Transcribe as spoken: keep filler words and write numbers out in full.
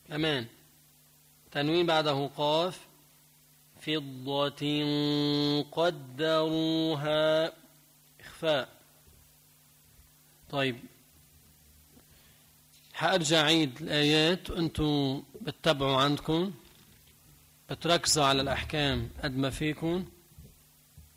أمان. تنوين بعده قاف. فضة قدروها إخفاء. طيب حأرجع عيد الآيات وأنتوا بتتبعوا عندكم، بتركزوا على الأحكام قد ما فيكم.